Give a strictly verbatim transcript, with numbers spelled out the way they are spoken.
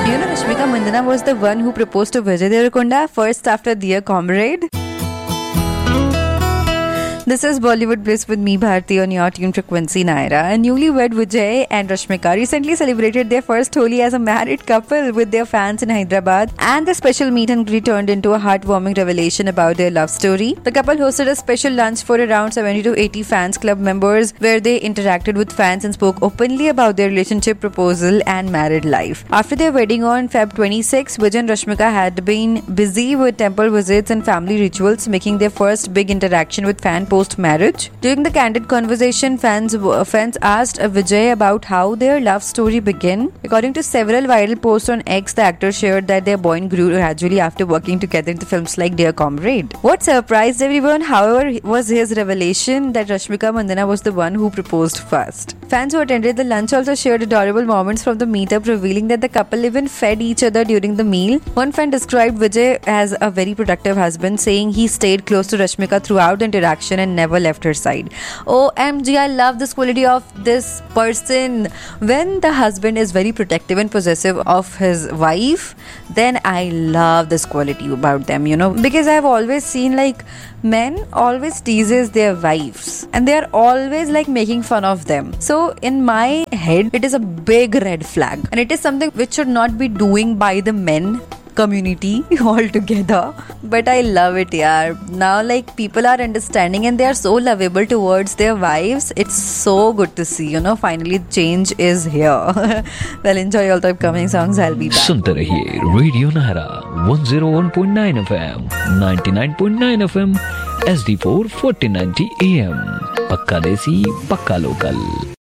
You know, Rashmika Mandanna was the one who proposed to Vijay Deverakonda first after Dear Comrade. This is Bollywood Bliss with me, Bharti, on your tune Frequency Naira. And newlywed Vijay and Rashmika recently celebrated their first Holi as a married couple with their fans in Hyderabad. And the special meet and greet turned into a heartwarming revelation about their love story. The couple hosted a special lunch for around seventy to eighty fans club members where they interacted with fans and spoke openly about their relationship, proposal and married life. After their wedding on February twenty-sixth, Vijay and Rashmika had been busy with temple visits and family rituals, making their first big interaction with fans post-marriage. During the candid conversation, fans fans asked Vijay about how their love story began. According to several viral posts on X, the actor shared that their bond grew gradually after working together in the films like Dear Comrade. What surprised everyone, however, was his revelation that Rashmika Mandanna was the one who proposed first. Fans who attended the lunch also shared adorable moments from the meetup, revealing that the couple even fed each other during the meal. One fan described Vijay as a very productive husband, saying he stayed close to Rashmika throughout the interaction and never left her side. O M G, I love this quality of this person. When the husband is very protective and possessive of his wife, then I love this quality about them, you know, because I've always seen like men always teases their wives and they are always like making fun of them. So in my head, it is a big red flag and it is something which should not be doing by the men community altogether. But I love it, yaar. Now like people are understanding and they are so lovable towards their wives. It's so good to see, you know, finally change is here. Well, enjoy all the upcoming songs. I'll be back. सुनते रहिए radio Naira one oh one point nine F M, ninety-nine point nine F M, S D four forty ninety A M. पक्का देसी पक्का local.